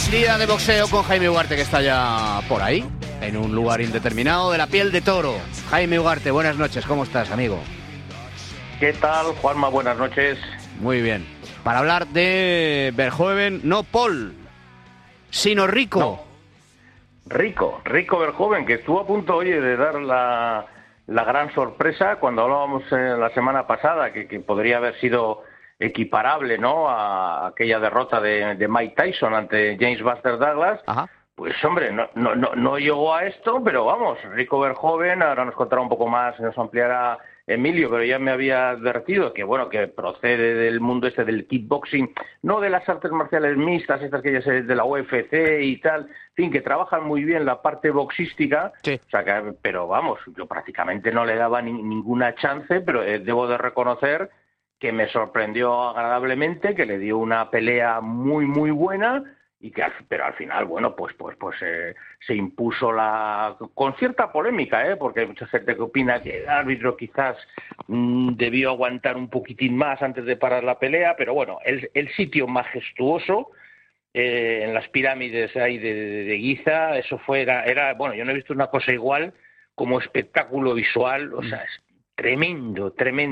Bundesliga de boxeo con Jaime Ugarte, que está ya por ahí, en un lugar indeterminado de la piel de toro. Jaime Ugarte, buenas noches, ¿cómo estás, amigo? ¿Qué tal, Juanma? Buenas noches. Muy bien. Para hablar de Verhoeven, no Paul, sino Rico. No. Rico Verhoeven, que estuvo a punto, oye, de dar la gran sorpresa cuando hablábamos la semana pasada, que podría haber sido equiparable, ¿no?, a aquella derrota de Mike Tyson ante James Buster Douglas. Ajá. Pues hombre, no llegó a esto, pero vamos, Rico Verhoeven, ahora nos contará un poco más, nos ampliará Emilio, pero ya me había advertido que, bueno, que procede del mundo del kickboxing, no de las artes marciales mixtas, estas que ya sé, de la UFC y tal, en fin, que trabajan muy bien la parte boxística, sí. O sea, pero vamos, yo prácticamente no le daba ninguna chance, pero debo de reconocer que me sorprendió agradablemente, que le dio una pelea muy, muy buena, y pero al final, bueno, pues se impuso con cierta polémica, porque hay mucha gente que opina que el árbitro quizás debió aguantar un poquitín más antes de parar la pelea, pero bueno, el sitio majestuoso en las pirámides ahí de Giza, eso era bueno, yo no he visto una cosa igual como espectáculo visual, o sea, es tremendo.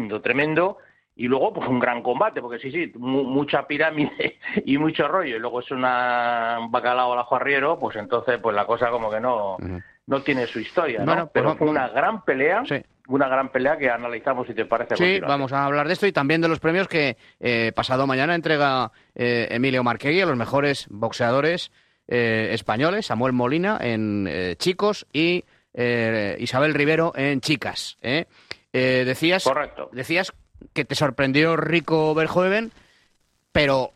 Y luego, pues un gran combate, porque sí, mucha pirámide y mucho rollo, y luego es un bacalao al ajo arriero, pues entonces pues la cosa como que no tiene su historia, ¿no? Bueno, pero fue una gran pelea, sí. Una gran pelea que analizamos, si te parece. Sí, vamos a hablar de esto y también de los premios que pasado mañana entrega Emilio Marquegui a los mejores boxeadores españoles, Samuel Molina en chicos y Isabel Rivero en chicas. Decías que te sorprendió Rico Verhoeven, pero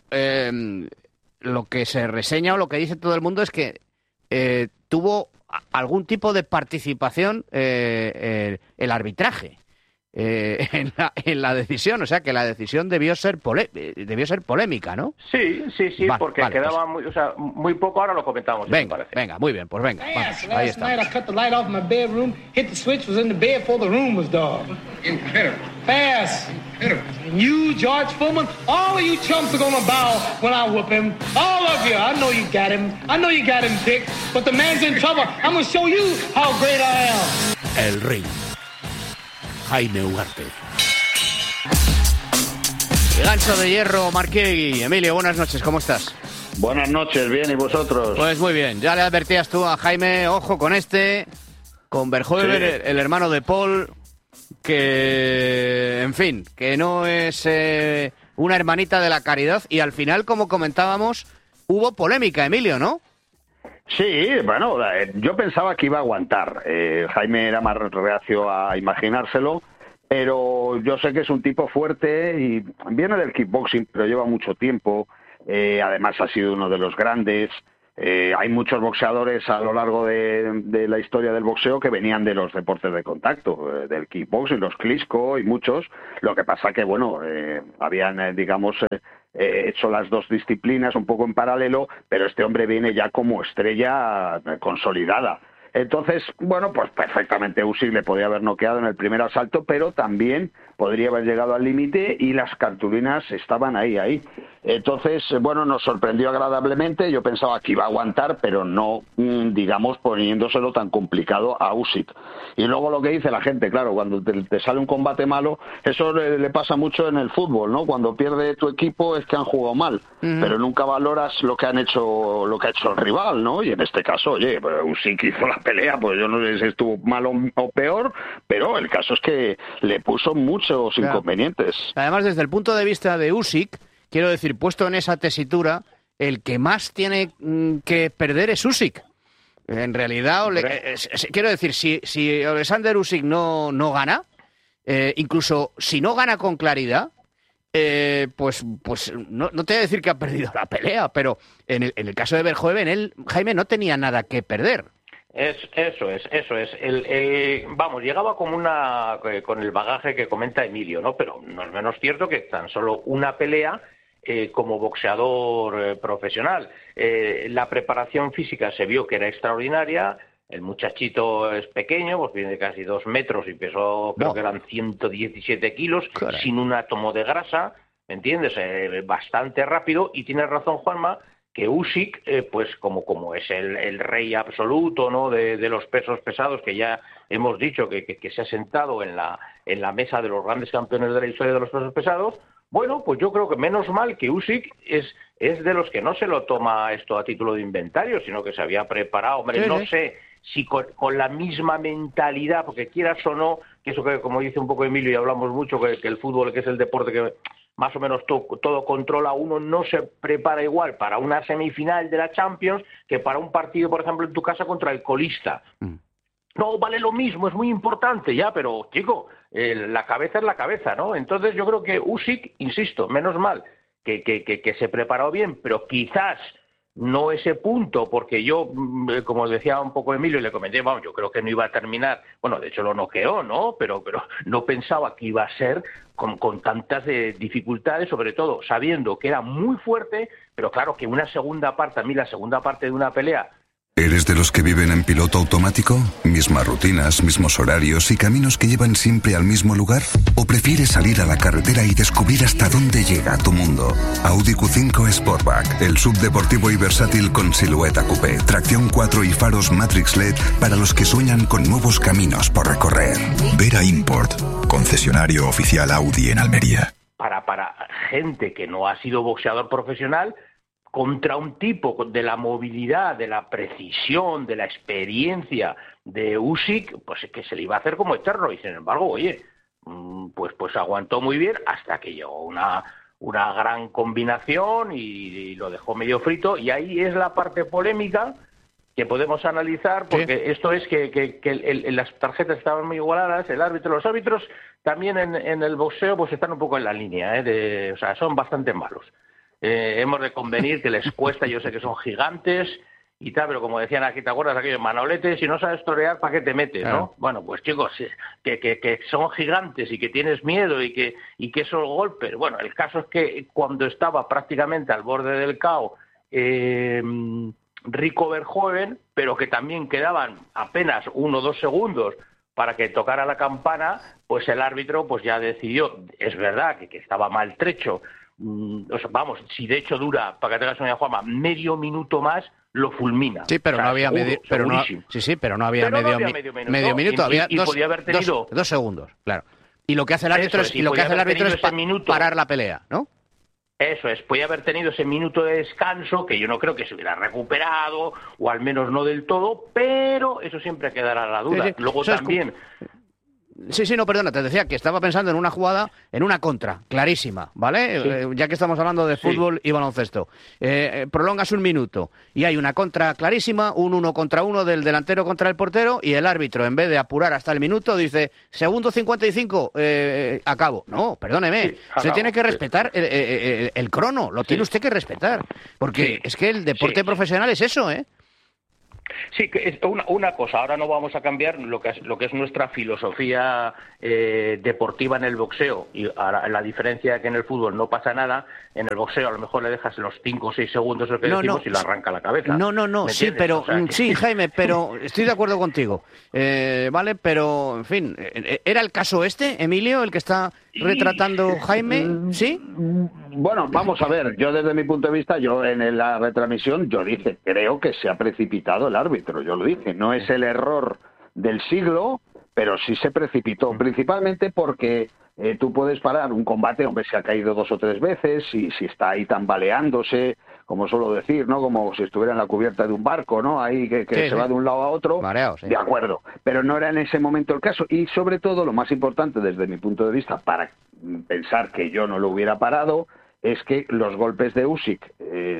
lo que se reseña o lo que dice todo el mundo es que tuvo algún tipo de participación el arbitraje en la decisión, o sea que la decisión debió ser polémica, ¿no? Sí, porque quedaba muy poco, ahora lo comentamos. Venga, muy bien, pues venga, vamos, ahí está. Last night I cut the light off my bedroom, hit the switch, was in the bed before the room was dark. Incredible. Fast. Incredible. And you, George Foreman, all of you chumps are gonna bow when I whoop him. All of you. I know you got him. I know you got him picked, but the man's in trouble. I'm gonna show you how great I am. El ring. Jaime Ugarte. Gancho de hierro, Marquegui. Emilio, buenas noches, ¿cómo estás? Buenas noches, bien, ¿y vosotros? Pues muy bien, ya le advertías tú a Jaime, ojo con con Verhoeven, sí. El hermano de Paul, que, en fin, que no es una hermanita de la caridad, y al final, como comentábamos, hubo polémica, Emilio, ¿no? Sí, bueno, yo pensaba que iba a aguantar. Jaime era más reacio a imaginárselo, pero yo sé que es un tipo fuerte y viene del kickboxing, pero lleva mucho tiempo. Además ha sido uno de los grandes. Hay muchos boxeadores a lo largo de la historia del boxeo que venían de los deportes de contacto, del kickboxing, los Klitschko y muchos. Lo que pasa que, bueno, habían, digamos, hecho las dos disciplinas un poco en paralelo, pero este hombre viene ya como estrella consolidada. Entonces, bueno, pues perfectamente Usyk le podía haber noqueado en el primer asalto, pero también podría haber llegado al límite y las cartulinas estaban ahí. Entonces, bueno, nos sorprendió agradablemente. Yo pensaba que iba a aguantar, pero no, digamos, poniéndoselo tan complicado a Usyk. Y luego lo que dice la gente, claro, cuando te sale un combate malo, eso le pasa mucho en el fútbol, ¿no? Cuando pierde tu equipo es que han jugado mal, pero nunca valoras lo que ha hecho el rival, ¿no? Y en este caso, oye, Usyk hizo la pelea, pues yo no sé si estuvo mal o peor, pero el caso es que le puso muchos inconvenientes. Además, desde el punto de vista de Usyk, quiero decir, puesto en esa tesitura, el que más tiene que perder es Usyk. En realidad, quiero decir, si Alexander Usyk no gana, incluso si no gana con claridad, pues no te voy a decir que ha perdido la pelea, pero en el caso de Verhoeven, Jaime no tenía nada que perder. Eso es. Vamos, llegaba como con el bagaje que comenta Emilio, ¿no? Pero no es menos cierto que tan solo una pelea como boxeador profesional. La preparación física se vio que era extraordinaria. El muchachito es pequeño, pues viene de casi 2 metros y pesó, creo que eran 117 kilos, sin un átomo de grasa, ¿me entiendes? Bastante rápido, y tienes razón, Juanma, Usyk, pues como es el rey absoluto, ¿no?, de los pesos pesados, que ya hemos dicho que se ha sentado en la mesa de los grandes campeones de la historia de los pesos pesados. Bueno, pues yo creo que menos mal que Usyk es de los que no se lo toma esto a título de inventario, sino que se había preparado. Hombre, no sé si con la misma mentalidad, porque quieras o no, que eso que, como dice un poco Emilio, y hablamos mucho, que el fútbol, que es el deporte que más o menos todo controla, uno no se prepara igual para una semifinal de la Champions que para un partido, por ejemplo, en tu casa contra el colista. No vale lo mismo, es muy importante ya, pero, chico, la cabeza es la cabeza, ¿no? Entonces yo creo que Usyk, insisto, menos mal que se preparó bien, pero quizás no ese punto, porque yo, como decía un poco Emilio, y le comenté, vamos, yo creo que no iba a terminar, bueno, de hecho lo noqueó, ¿no? Pero no pensaba que iba a ser con tantas dificultades, sobre todo sabiendo que era muy fuerte, pero claro que una segunda parte, a mí la segunda parte de una pelea... ¿Eres de los que viven en piloto automático? ¿Mismas rutinas, mismos horarios y caminos que llevan siempre al mismo lugar? ¿O prefieres salir a la carretera y descubrir hasta dónde llega tu mundo? Audi Q5 Sportback, el SUV deportivo y versátil con silueta coupé, tracción 4 y faros Matrix LED para los que sueñan con nuevos caminos por recorrer. Vera Import, concesionario oficial Audi en Almería. Para gente que no ha sido boxeador profesional, contra un tipo de la movilidad, de la precisión, de la experiencia de Usyk, pues que se le iba a hacer como eterno, y sin embargo, oye, pues aguantó muy bien hasta que llegó una gran combinación y lo dejó medio frito, y ahí es la parte polémica que podemos analizar, porque esto es que las tarjetas estaban muy igualadas, los árbitros también en el boxeo pues están un poco en la línea, o sea, son bastante malos. Hemos de convenir que les cuesta, yo sé que son gigantes y tal, pero como decían aquí, ¿te acuerdas de aquellos Manolete? Si no sabes torear, ¿para qué te metes, no? Bueno, pues chicos, que son gigantes y que tienes miedo y que esos golpes... Bueno, el caso es que cuando estaba prácticamente al borde del KO, Rico Verhoeven, pero que también quedaban apenas 1 o 2 segundos para que tocara la campana, pues el árbitro pues ya decidió, es verdad que estaba maltrecho. O sea, vamos, si de hecho dura, para que tengas una idea, Juanma, medio minuto más, lo fulmina. Sí, pero no había medio minuto, había podía haber tenido 2 segundos, claro. Y lo que hace el árbitro es parar la pelea, ¿no? Eso es, podía haber tenido ese minuto de descanso, que yo no creo que se hubiera recuperado, o al menos no del todo, pero eso siempre quedará la duda. Sí. Luego eso también... Sí, no, perdona, te decía que estaba pensando en una jugada, en una contra, clarísima, ¿vale? Sí. Ya que estamos hablando de fútbol y baloncesto. Prolongas 1 minuto y hay una contra clarísima, un 1 contra 1 del delantero contra el portero, y el árbitro, en vez de apurar hasta el minuto, dice, segundo 55, acabo. No, perdóneme, se tiene que respetar el crono, lo tiene usted que respetar, porque es que el deporte profesional es eso, ¿eh? Sí, que es una cosa, ahora no vamos a cambiar lo que es nuestra filosofía deportiva en el boxeo, y ahora la diferencia es que en el fútbol no pasa nada, en el boxeo a lo mejor le dejas los 5 o 6 segundos lo que decimos y le arranca la cabeza. No, sí, pero sí, Jaime, pero estoy de acuerdo contigo, ¿vale? Pero, en fin, ¿era el caso Emilio, el que está retratando Jaime? ¿Sí? Bueno, vamos a ver, yo desde mi punto de vista, yo en la retransmisión, yo dije, creo que se ha precipitado el árbitro, yo lo dije, no es el error del siglo, pero sí se precipitó, principalmente porque tú puedes parar un combate, hombre, se ha caído 2 o 3 veces, y si está ahí tambaleándose, como suelo decir, ¿no? Como si estuviera en la cubierta de un barco, ¿no? Ahí que se va de un lado a otro, mareado, sí. De acuerdo, pero no era en ese momento el caso, y sobre todo lo más importante desde mi punto de vista, para pensar que yo no lo hubiera parado, es que los golpes de Usyk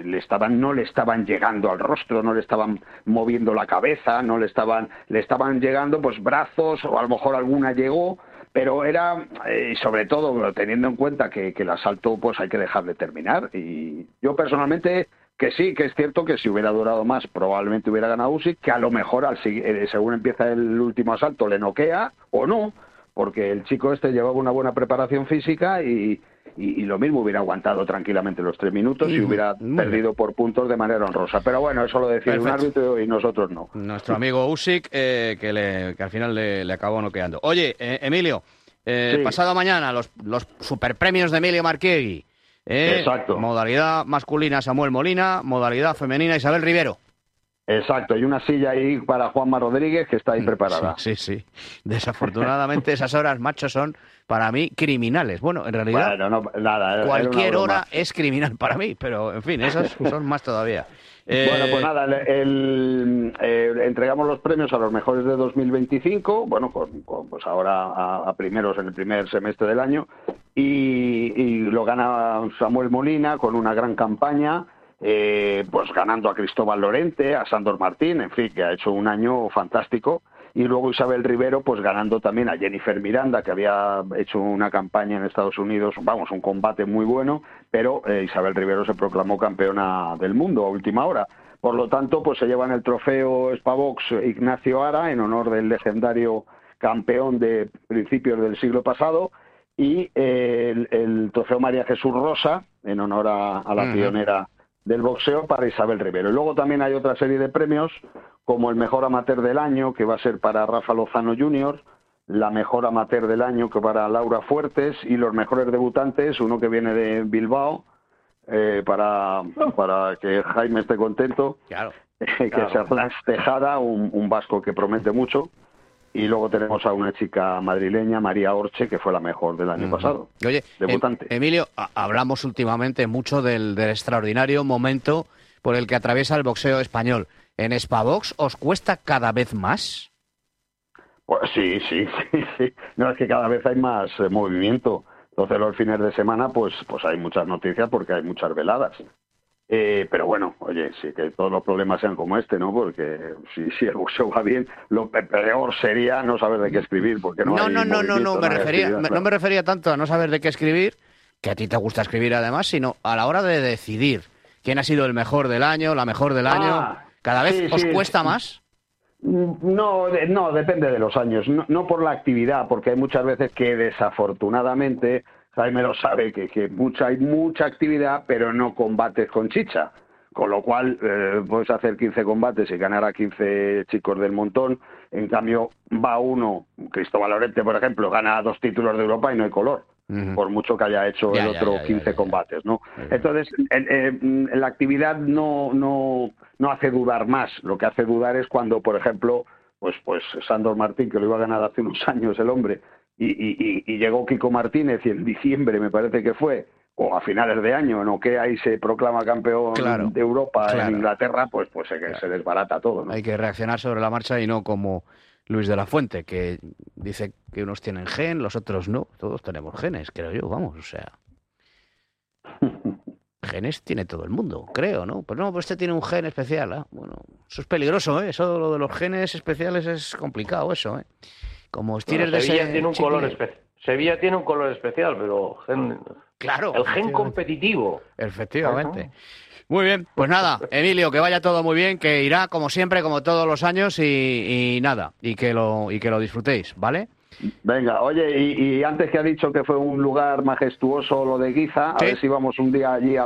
no le estaban llegando al rostro, no le estaban moviendo la cabeza, le estaban llegando pues brazos, o a lo mejor alguna llegó, pero era, sobre todo teniendo en cuenta que el asalto pues hay que dejarle terminar, y yo personalmente que sí, que es cierto que si hubiera durado más probablemente hubiera ganado Usyk, que a lo mejor según empieza el último asalto le noquea o no, porque el chico llevaba una buena preparación física y lo mismo hubiera aguantado tranquilamente los 3 minutos y hubiera perdido por puntos de manera honrosa. Pero bueno, eso lo decide un árbitro y nosotros no. Nuestro amigo Usyk, que al final le acabó noqueando. Oye, Emilio, pasado mañana los superpremios de Emilio Marchiegui. Exacto. Modalidad masculina Samuel Molina, modalidad femenina Isabel Rivero. Exacto, y una silla ahí para Juanma Rodríguez que está ahí preparada. Sí. Desafortunadamente esas horas, macho, son para mí criminales. Bueno, en realidad nada, cualquier hora es criminal para mí, pero en fin, esas son más todavía. Bueno, pues nada, entregamos los premios a los mejores de 2025, bueno, pues ahora a primeros en el primer semestre del año, y lo gana Samuel Molina con una gran campaña, pues ganando a Cristóbal Lorente, a Sándor Martín, en fin, que ha hecho un año fantástico. Y luego Isabel Rivero, pues ganando también a Jennifer Miranda, que había hecho una campaña en Estados Unidos, vamos, un combate muy bueno, pero Isabel Rivero se proclamó campeona del mundo a última hora. Por lo tanto, pues se llevan el trofeo Spavox Ignacio Ara, en honor del legendario campeón de principios del siglo pasado, y el trofeo María Jesús Rosa, en honor a la pionera del boxeo, para Isabel Rivero. Y luego también hay otra serie de premios, como el mejor amateur del año, que va a ser para Rafa Lozano Jr., la mejor amateur del año, que para Laura Fuertes, y los mejores debutantes, uno que viene de Bilbao, para que Jaime esté contento, claro. Que es Erlans Tejada, un vasco que promete mucho. Y luego tenemos a una chica madrileña, María Orche, que fue la mejor del año pasado. Oye, debutante. Emilio, hablamos últimamente mucho del extraordinario momento por el que atraviesa el boxeo español. ¿En Spavox os cuesta cada vez más? Pues sí. No, es que cada vez hay más movimiento. Entonces los fines de semana pues hay muchas noticias porque hay muchas veladas. Pero bueno, oye, sí que todos los problemas sean como este, ¿no? Porque si el boxeo va bien, lo peor sería no saber de qué escribir, porque no me refería tanto a no saber de qué escribir, que a ti te gusta escribir además, sino a la hora de decidir quién ha sido el mejor del año, la mejor del año. ¿Cada vez os cuesta más? No, depende de los años. No por la actividad, porque hay muchas veces que desafortunadamente... Jaime lo sabe, que hay mucha actividad, pero no combates con chicha. Con lo cual, puedes hacer 15 combates y ganar a 15 chicos del montón. En cambio, va uno, Cristóbal Lorente, por ejemplo, gana 2 títulos de Europa y no hay color. Por mucho que haya hecho el otro 15 combates, ¿no? Entonces, la actividad no hace dudar más. Lo que hace dudar es cuando, por ejemplo, pues Sándor Martín, que lo iba a ganar hace unos años el hombre, y llegó Kiko Martínez y en diciembre me parece que fue, o a finales de año, en Oquea y se proclama campeón de Europa en Inglaterra, pues se desbarata todo, ¿no? Hay que reaccionar sobre la marcha y no como Luis de la Fuente, que dice que unos tienen gen, los otros no. Todos tenemos genes, creo yo, vamos, o sea... Genes tiene todo el mundo, creo, ¿no? Pues no, pues este tiene un gen especial, ¿eh? Bueno, eso es peligroso, ¿eh? Eso, lo de los genes especiales es complicado, eso, ¿eh? Como estires de Sevilla tiene un color especial. Sevilla tiene un color especial, pero claro, el gen competitivo. Efectivamente. Muy bien, pues nada, Emilio, que vaya todo muy bien, que irá como siempre, como todos los años y nada, y que lo disfrutéis, ¿vale? Venga, oye, y antes que ha dicho que fue un lugar majestuoso lo de Guiza, a ver si vamos un día allí a